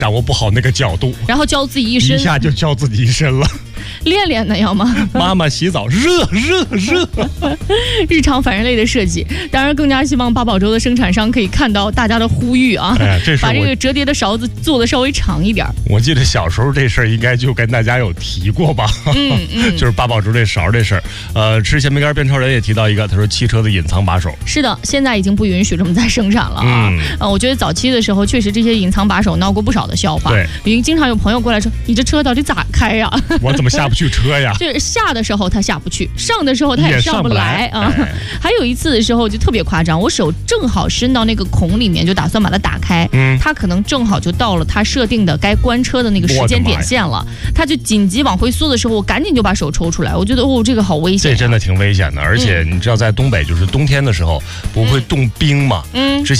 掌握不好那个角度， 然后浇自己一身， 一下就浇自己一身了。 练练呢要吗？ 妈妈洗澡热， 日常反人类的设计，当然更加希望八宝粥的生产商可以看到大家的呼吁啊，把这个折叠的勺子做的稍微长一点。 我记得小时候这事儿应该就跟大家有提过吧，就是八宝粥这勺这事儿。吃咸梅干变超人也提到一个，他说汽车的隐藏把手。 是的，现在已经不允许这么再生产了啊。我觉得早期的时候确实这些隐藏把手闹过不少的笑话。 对， 因为经常有朋友过来说，你这车到底咋开呀？ 我怎么下不去车呀？ 就是下的时候他下不去，上的时候他也上不来啊。还有一次的时候就特别夸张，我手正好伸到那个孔里面，就打算把它打开，他可能正好就到了他设定的该关车的那个时间点线了，他就紧急往回缩的时候，我赶紧就把手抽出来，我觉得这个好危险。 这真的挺危险的，而且你知道在东北就是冬天的时候不会冻冰吗？